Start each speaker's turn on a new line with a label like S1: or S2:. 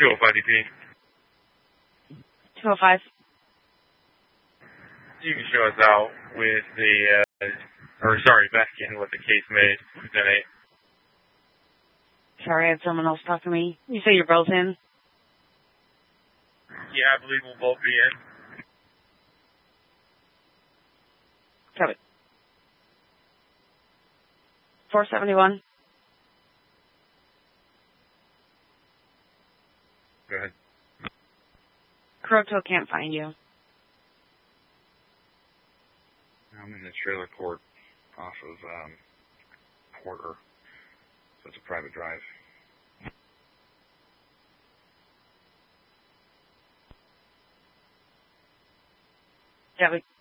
S1: 205 DP.
S2: 205.
S1: You can show us out with back in with the case made, Lieutenant 8.
S2: Sorry, I had someone else talk to me. You say you're both in?
S1: Yeah, I believe we'll both be in.
S2: Copy. 471.
S1: Go ahead.
S2: Kuroto can't find you.
S1: I'm in the trailer court off of Porter, so it's a private drive.
S2: Yeah,